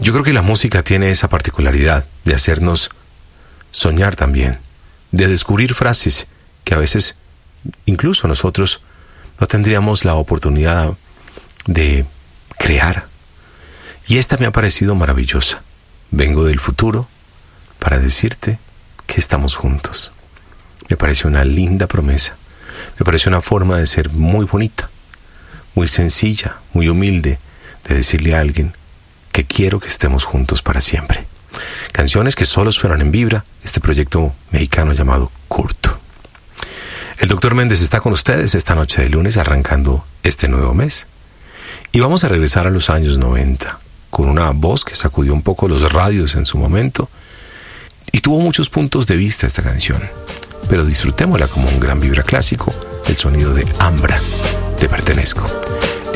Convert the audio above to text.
Yo creo que la música tiene esa particularidad de hacernos soñar también, de descubrir frases que a veces incluso nosotros no tendríamos la oportunidad de crear. Y esta me ha parecido maravillosa. Vengo del futuro para decirte que estamos juntos. Me parece una linda promesa. Me parece una forma de ser muy bonita, muy sencilla, muy humilde, de decirle a alguien que quiero que estemos juntos para siempre. Canciones que solo suenan en Vibra, este proyecto mexicano llamado Curto. El Dr. Méndez está con ustedes esta noche de lunes, arrancando este nuevo mes. Y vamos a regresar a los años 90, con una voz que sacudió un poco los radios en su momento, y tuvo muchos puntos de vista esta canción. Pero disfrutémosla como un gran Vibra clásico, el sonido de Ambra, Te Pertenezco.